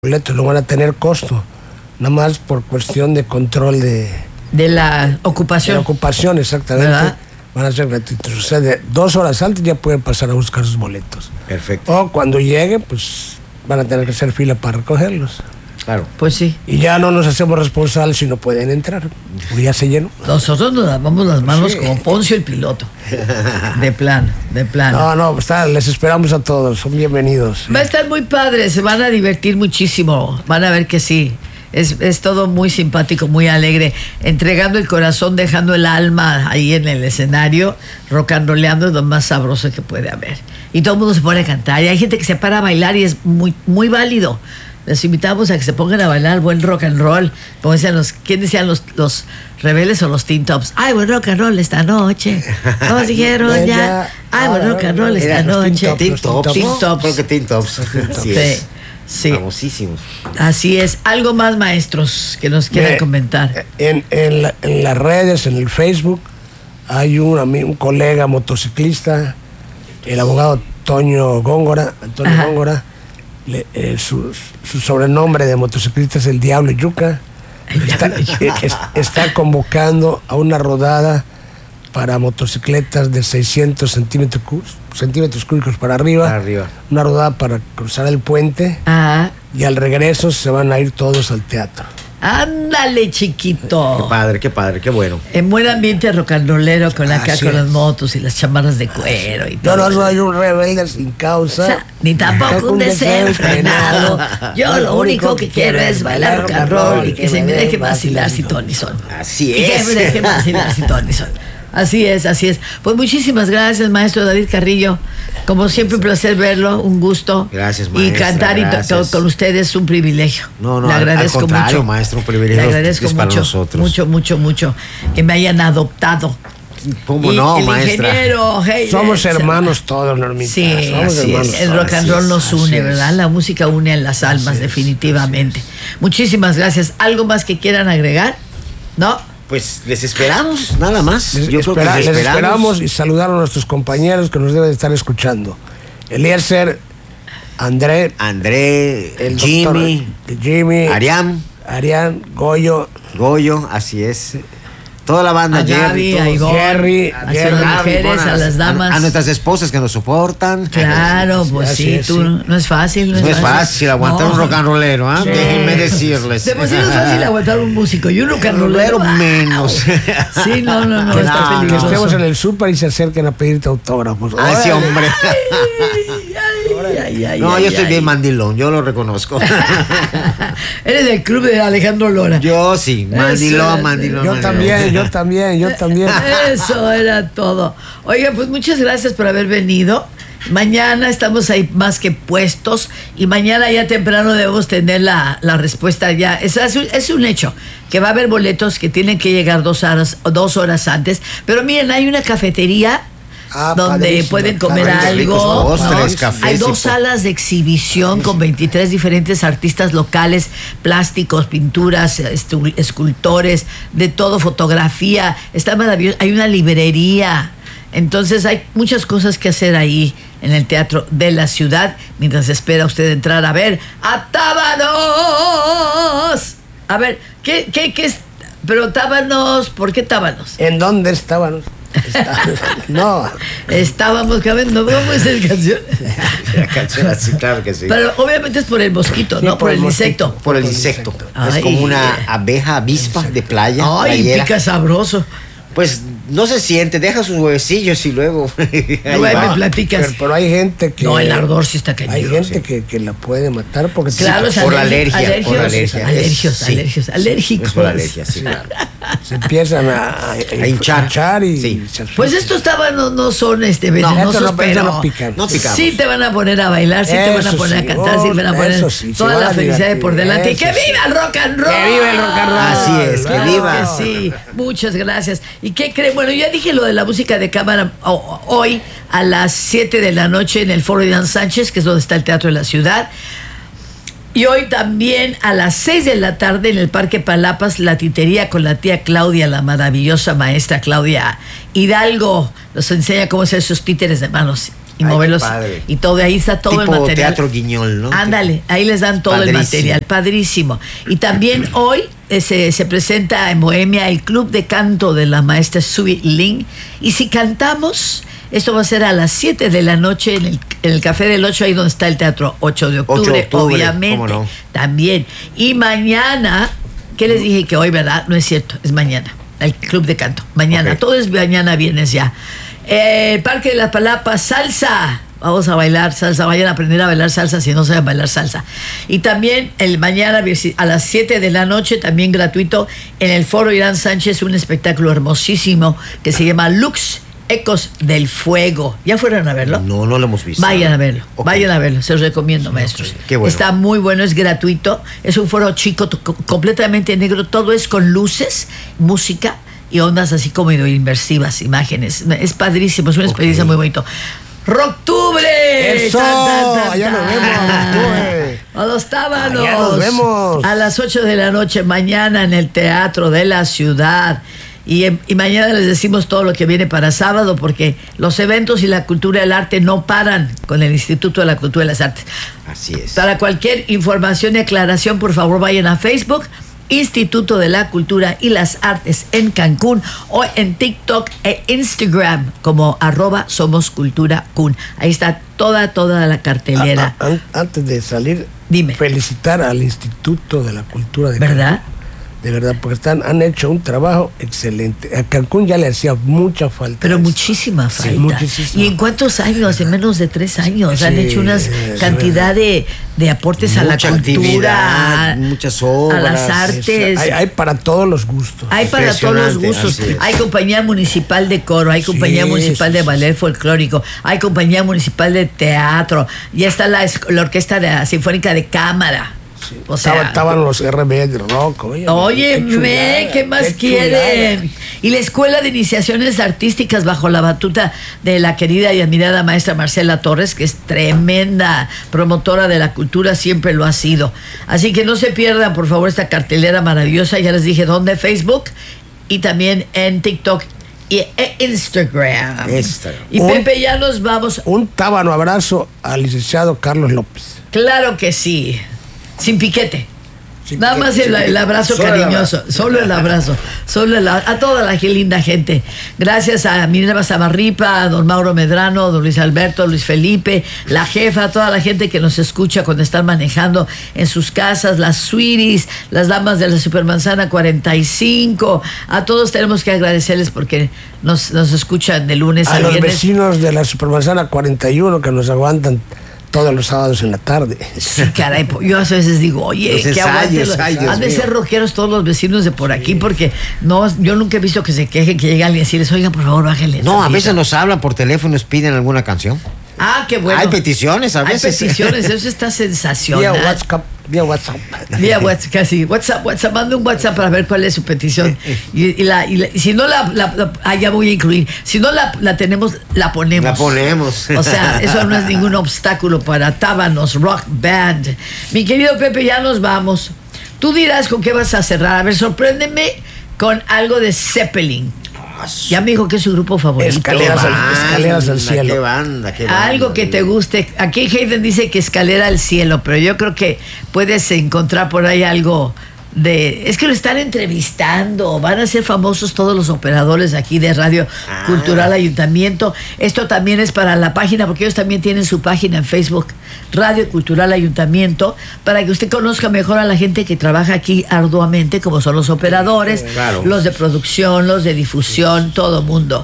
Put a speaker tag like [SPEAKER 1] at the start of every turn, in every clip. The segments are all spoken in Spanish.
[SPEAKER 1] boletos no van a tener costo, nada más por cuestión de control de
[SPEAKER 2] la ocupación.
[SPEAKER 1] De la ocupación, exactamente. ¿Verdad? Van a ser gratuitos. O sea, de 2 horas antes ya pueden pasar a buscar sus boletos.
[SPEAKER 3] Perfecto.
[SPEAKER 1] O cuando lleguen, pues van a tener que hacer fila para recogerlos.
[SPEAKER 3] Claro.
[SPEAKER 2] Pues sí.
[SPEAKER 1] Y ya no nos hacemos responsables si no pueden entrar, porque ya se llenó.
[SPEAKER 2] Nosotros nos lavamos las manos como Poncio el piloto. De plano.
[SPEAKER 1] No, les esperamos a todos, son bienvenidos.
[SPEAKER 2] Va a estar muy padre, se van a divertir muchísimo. Van a ver que sí. Es todo muy simpático, muy alegre, entregando el corazón, dejando el alma ahí en el escenario, rock and rollando, es lo más sabroso que puede haber. Y todo el mundo se pone a cantar, y hay gente que se para a bailar y es muy, muy válido. Les invitamos a que se pongan a bailar buen rock and roll, como decían ¿quién decían los rebeldes o los Teen Tops? Ay, buen rock and roll esta noche. Todos dijeron ya. Ay, buen rock and roll esta noche.
[SPEAKER 3] Teen Tops.
[SPEAKER 2] Creo
[SPEAKER 3] que Teen Tops.
[SPEAKER 2] Sí. Sí.
[SPEAKER 3] Famosísimos.
[SPEAKER 2] Así es. Algo más, maestros, que nos quieran comentar.
[SPEAKER 1] En las redes, en el Facebook, hay un colega motociclista, el abogado Antonio Góngora. Su sobrenombre de motociclista es el Diablo Yuca. Está convocando a una rodada para motocicletas de 600 centímetros cúbicos para arriba. Una rodada para cruzar el puente. Y al regreso se van a ir todos al teatro.
[SPEAKER 2] Ándale, chiquito.
[SPEAKER 3] Qué padre, qué bueno.
[SPEAKER 2] En buen ambiente rock and rollero con las motos y las chamarras de cuero y todo.
[SPEAKER 1] No hay un rebelde sin causa.
[SPEAKER 2] O sea, ni tampoco un desenfrenado. Yo lo único que quiero es bailar rock and roll y que se me deje vacilar si Tony son.
[SPEAKER 3] Así
[SPEAKER 2] es. Y que me deje vacilar si Tony son. Así es. Pues muchísimas gracias, maestro David Carrillo. Como siempre, un placer verlo, un gusto.
[SPEAKER 3] Gracias, maestra.
[SPEAKER 2] Y cantar con ustedes es un privilegio.
[SPEAKER 3] No,
[SPEAKER 2] le agradezco
[SPEAKER 3] al contrario,
[SPEAKER 2] mucho.
[SPEAKER 3] Maestro, un privilegio.
[SPEAKER 2] Le agradezco
[SPEAKER 3] es para nosotros.
[SPEAKER 2] Mucho que me hayan adoptado.
[SPEAKER 3] ¿Cómo no,
[SPEAKER 2] el
[SPEAKER 3] maestra?
[SPEAKER 2] Ingeniero,
[SPEAKER 1] somos hermanos todos, Normita.
[SPEAKER 2] Sí,
[SPEAKER 1] somos hermanos.
[SPEAKER 2] El rock and roll nos une, ¿verdad? La música une a las almas, definitivamente. Muchísimas gracias. ¿Algo más que quieran agregar? ¿No?
[SPEAKER 3] Pues les esperamos, nada más.
[SPEAKER 1] Les esperamos y saludar a nuestros compañeros que nos deben de estar escuchando. Eliezer, André,
[SPEAKER 3] el Jimmy,
[SPEAKER 1] Arián, Goyo,
[SPEAKER 3] así es. Toda la banda,
[SPEAKER 2] a Gaby, a
[SPEAKER 1] Jerry,
[SPEAKER 2] a las mujeres, a las damas,
[SPEAKER 3] a nuestras esposas que nos soportan.
[SPEAKER 2] Claro, pues sí, no es fácil.
[SPEAKER 3] No es fácil aguantar un rock and rollero, ¿eh? Sí. Déjenme decirles.
[SPEAKER 2] De por sí no es fácil aguantar un músico y un rock and rollero
[SPEAKER 3] menos.
[SPEAKER 2] Sí, no.
[SPEAKER 1] Que estemos en el súper y se acerquen a pedirte autógrafos.
[SPEAKER 3] Ay, sí, hombre. No, yo soy bien mandilón, yo lo reconozco.
[SPEAKER 2] Eres del club de Alejandro Lora.
[SPEAKER 3] Yo sí, mandilón.
[SPEAKER 1] Yo también.
[SPEAKER 2] Eso era todo. Oiga, pues muchas gracias por haber venido. Mañana estamos ahí más que puestos y mañana ya temprano debemos tener la respuesta ya. Es un hecho que va a haber boletos que tienen que llegar 2 horas antes. Pero miren, hay una cafetería donde pueden comer algo.
[SPEAKER 3] Postres, cafés,
[SPEAKER 2] hay 2 salas de exhibición con 23 diferentes artistas locales, plásticos, pinturas, escultores, de todo, fotografía. Está maravilloso. Hay una librería. Entonces hay muchas cosas que hacer ahí en el Teatro de la Ciudad mientras espera usted entrar a ver a Tábanos. A ver, ¿qué es? Pero Tábanos, ¿por qué Tábanos?
[SPEAKER 1] ¿En dónde estábamos? No.
[SPEAKER 2] Estábamos, ¿no? ¿Cómo es la canción?
[SPEAKER 3] La canción así, claro que sí.
[SPEAKER 2] Pero obviamente es por el mosquito, ¿no? Por el insecto.
[SPEAKER 3] Por el insecto. Es como una avispa de playa.
[SPEAKER 2] Ay, pica sabroso.
[SPEAKER 3] Pues no se siente, deja sus huevecillos y luego.
[SPEAKER 2] Me platicas.
[SPEAKER 1] Pero hay gente que.
[SPEAKER 2] No, el ardor sí está cañón.
[SPEAKER 1] Hay gente que la puede matar porque.
[SPEAKER 2] Claro,
[SPEAKER 3] por la alergia.
[SPEAKER 2] Alérgicos.
[SPEAKER 3] Por la alergia, sí, claro.
[SPEAKER 1] Se empiezan a hinchar y.
[SPEAKER 3] Sí.
[SPEAKER 2] Pues estos tábanos no son venenosos, pero
[SPEAKER 1] no pican.
[SPEAKER 3] No picamos.
[SPEAKER 2] Sí te van a poner a bailar, sí te van a poner a cantar, sí te van a poner toda la felicidad por delante. ¡Y que viva el rock and roll!
[SPEAKER 1] ¡Que viva el rock and roll!
[SPEAKER 3] Así es, que viva.
[SPEAKER 2] Sí, muchas gracias. ¿Y qué creen? Bueno, ya dije lo de la música de cámara hoy a las 7 de la noche en el Foro Iván Sánchez, que es donde está el Teatro de la Ciudad. Y hoy también a las 6 de la tarde en el Parque Palapas, la titería con la tía Claudia, la maravillosa maestra Claudia Hidalgo. Nos enseña cómo hacer sus títeres de manos. y moverlos y todo, ahí está todo
[SPEAKER 3] tipo
[SPEAKER 2] el material.
[SPEAKER 3] Teatro Guiñol, ¿no?
[SPEAKER 2] Ándale, ahí les dan todo el material, padrísimo. Y también hoy se presenta en Bohemia el Club de Canto de la maestra Sui Ling, y si cantamos, esto va a ser a las 7 de la noche en el Café del 8, ahí donde está el Teatro 8 de octubre, obviamente, no. También. Y mañana, ¿qué les dije que hoy, verdad? No es cierto, es mañana, el Club de Canto, mañana, todo es mañana, viernes ya. El Parque de la Palapa, salsa. Vamos a bailar salsa, vayan a aprender a bailar salsa si no saben bailar salsa. Y también el mañana a las 7 de la noche, también gratuito, en el Foro Irán Sánchez, un espectáculo hermosísimo que se llama Lux Ecos del Fuego. ¿Ya fueron a verlo?
[SPEAKER 3] No lo hemos visto.
[SPEAKER 2] Vayan a verlo, vayan a verlo, se los recomiendo, maestros.
[SPEAKER 3] Qué bueno.
[SPEAKER 2] Está muy bueno, es gratuito, es un foro chico, completamente negro, todo es con luces, música y ondas así como inmersivas, imágenes. Es padrísimo, es una experiencia muy bonita. ¡Roctubre!
[SPEAKER 1] ¡Eso! Allá nos vemos,
[SPEAKER 2] a los Tábanos.
[SPEAKER 1] Allá nos vemos.
[SPEAKER 2] A las 8 de la noche, mañana en el Teatro de la Ciudad. Y mañana les decimos todo lo que viene para sábado, porque los eventos y la cultura del arte no paran con el Instituto de la Cultura y las Artes.
[SPEAKER 3] Así es.
[SPEAKER 2] Para cualquier información y aclaración, por favor, vayan a Facebook, Instituto de la Cultura y las Artes en Cancún, o en TikTok e Instagram como @SomosCulturaCun. Ahí está toda la cartelera.
[SPEAKER 1] Antes de salir,
[SPEAKER 2] dime.
[SPEAKER 1] Felicitar al Instituto de la Cultura de
[SPEAKER 2] ¿verdad?
[SPEAKER 1] Cancún. De verdad, porque han hecho un trabajo excelente. A Cancún ya le hacía mucha falta.
[SPEAKER 2] Pero muchísima falta.
[SPEAKER 1] Sí, muchísima.
[SPEAKER 2] ¿Y en cuántos años? En menos de 3 años. Han hecho una cantidad de aportes a la cultura,
[SPEAKER 3] muchas obras,
[SPEAKER 2] a las artes.
[SPEAKER 1] Hay para todos los gustos.
[SPEAKER 2] Hay para todos los gustos. Hay compañía municipal de coro, hay compañía municipal de ballet folclórico, hay compañía municipal de teatro, ya está la orquesta sinfónica de cámara.
[SPEAKER 1] Sí.
[SPEAKER 2] O sea,
[SPEAKER 1] estaban los RB de rock.
[SPEAKER 2] Óyeme, ¿qué más quieren? Y la Escuela de Iniciaciones Artísticas bajo la batuta de la querida y admirada maestra Marcela Torres, que es tremenda promotora de la cultura, siempre lo ha sido. Así que no se pierdan, por favor, esta cartelera maravillosa. Ya les dije dónde, Facebook y también en TikTok y Instagram. Y Pepe, ya nos vamos.
[SPEAKER 1] Un tábano abrazo al licenciado Carlos López.
[SPEAKER 2] Claro que sí. Sin piquete. Nada más el abrazo cariñoso. Solo el abrazo. A toda la linda gente. Gracias a Minerva Samarripa, a don Mauro Medrano, don Luis Alberto, Luis Felipe, la jefa, a toda la gente que nos escucha cuando están manejando en sus casas, las sweeties, las damas de la Supermanzana 45. A todos tenemos que agradecerles porque nos escuchan de lunes a viernes.
[SPEAKER 1] A los vecinos de la Supermanzana 41 que nos aguantan todos los sábados en la tarde.
[SPEAKER 2] Sí, caray, yo a veces digo, oye, que aguanten, han de ser rockeros todos los vecinos de por aquí, porque yo nunca he visto que se quejen, que llegue alguien y decirles, oigan, por favor, bájenle.
[SPEAKER 3] No, a veces nos hablan por teléfono y nos piden alguna canción.
[SPEAKER 2] Ah, qué bueno.
[SPEAKER 3] Hay peticiones a veces.
[SPEAKER 2] Hay peticiones, eso está sensacional.
[SPEAKER 1] Vía WhatsApp.
[SPEAKER 2] Vía WhatsApp, casi. WhatsApp, manda un WhatsApp para ver cuál es su petición. Y si no ya voy a incluir. Si no la tenemos, la ponemos.
[SPEAKER 3] La ponemos.
[SPEAKER 2] O sea, eso no es ningún obstáculo para Tábanos Rock Band. Mi querido Pepe, ya nos vamos. Tú dirás con qué vas a cerrar. A ver, sorpréndeme con algo de Zeppelin. Ya me dijo que es su grupo favorito.
[SPEAKER 1] Escaleras al cielo.
[SPEAKER 3] Qué banda.
[SPEAKER 2] Algo que te guste. Aquí Hayden dice que Escalera al cielo, pero yo creo que puedes encontrar por ahí algo es que lo están entrevistando, van a ser famosos todos los operadores aquí de Radio Cultural Ayuntamiento. Esto también es para la página, porque ellos también tienen su página en Facebook, Radio Cultural Ayuntamiento, para que usted conozca mejor a la gente que trabaja aquí arduamente, como son los operadores, los de producción, los de difusión, todo mundo.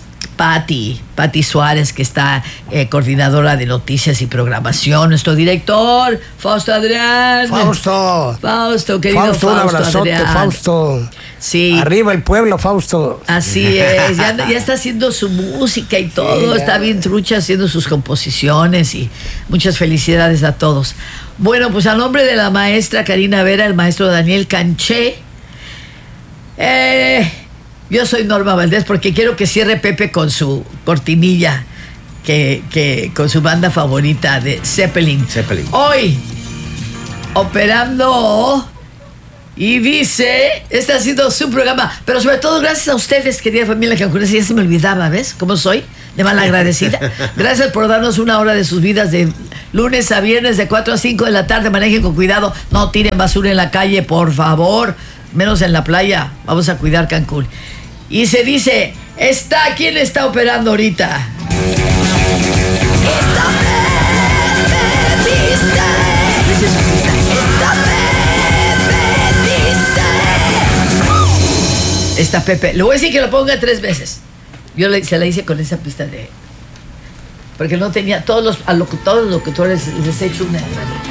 [SPEAKER 2] Patti Suárez, que está coordinadora de noticias y programación, nuestro director, Fausto Adrián. Fausto, querido Fausto,
[SPEAKER 1] un abrazote, Adrián. Fausto.
[SPEAKER 2] Sí.
[SPEAKER 1] Arriba el pueblo, Fausto.
[SPEAKER 2] Así es, ya está haciendo su música y todo, está bien trucha haciendo sus composiciones y muchas felicidades a todos. Bueno, pues a nombre de la maestra Karina Vera, el maestro Daniel Canché, yo soy Norma Valdés, porque quiero que cierre Pepe con su cortinilla, que con su banda favorita de Zeppelin. Hoy, operando, y dice, este ha sido su programa, pero sobre todo gracias a ustedes, querida familia cancunense. Ya se me olvidaba, ¿ves cómo soy? de malagradecida. Gracias por darnos una hora de sus vidas de lunes a viernes de 4 a 5 de la tarde. Manejen con cuidado, no tiren basura en la calle, por favor, menos en la playa. Vamos a cuidar Cancún. Y se dice, ¿quién está operando ahorita? Esta Pepe, le voy a decir que lo ponga 3 veces. Yo se la hice con esa pista de... Porque no tenía, todos los locutores les he hecho una...